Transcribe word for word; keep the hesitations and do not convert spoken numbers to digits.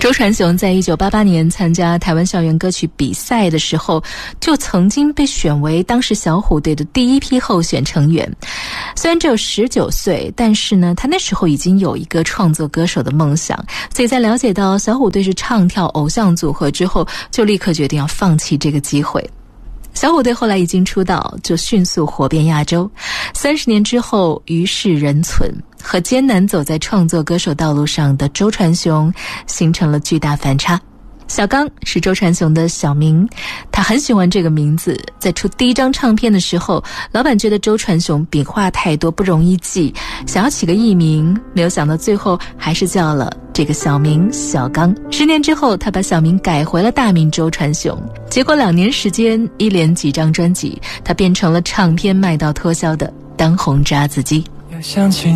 周传雄在一九八八年参加台湾校园歌曲比赛的时候，就曾经被选为当时小虎队的第一批候选成员。虽然只有十九岁，但是呢，他那时候已经有一个创作歌手的梦想，所以在了解到小虎队是唱跳偶像组合之后，就立刻决定要放弃这个机会。小虎队后来一经出道，就迅速火遍亚洲。三十年之后，于世人存，和艰难走在创作歌手道路上的周传雄形成了巨大反差。小刚是周传雄的小名，他很喜欢这个名字。在出第一张唱片的时候，老板觉得周传雄笔画太多不容易记，想要起个艺名，没有想到最后还是叫了这个小名小刚。十年之后，他把小名改回了大名周传雄。结果两年时间，一连几张专辑，他变成了唱片卖到脱销的当红渣子鸡。 又想起